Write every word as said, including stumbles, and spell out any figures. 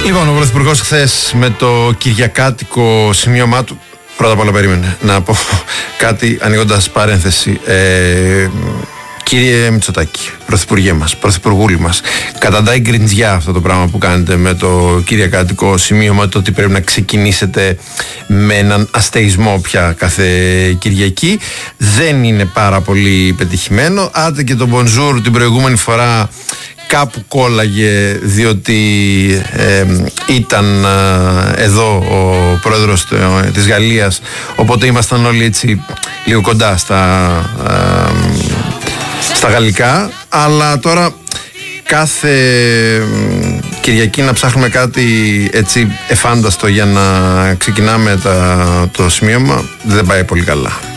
Λοιπόν, ο Πρωθυπουργός χθες με το κυριακάτικο σημείωμά του, πρώτα απ' όλα περίμενε να πω κάτι ανοίγοντας παρένθεση. Ε, κύριε Μητσοτάκη, Πρωθυπουργέ μας, Πρωθυπουργούλη μας, καταντάει γκριντζιά αυτό το πράγμα που κάνετε με το κυριακάτικο σημείωμα, το ότι πρέπει να ξεκινήσετε με έναν αστεϊσμό πια κάθε Κυριακή. Δεν είναι πάρα πολύ πετυχημένο. Άντε και το bonjour την προηγούμενη φορά κάπου κόλλαγε, διότι ε, ήταν ε, εδώ ο πρόεδρος ε, της Γαλλίας, οπότε ήμασταν όλοι έτσι λίγο κοντά στα, ε, στα γαλλικά, αλλά τώρα κάθε Κυριακή να ψάχνουμε κάτι έτσι εφάνταστο για να ξεκινάμε τα, το σημείωμα δεν πάει πολύ καλά.